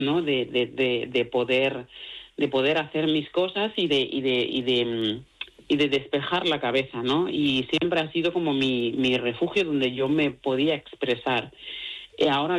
¿no? De poder hacer mis cosas y de despejar la cabeza, ¿no? Y siempre ha sido como mi refugio donde yo me podía expresar. Ahora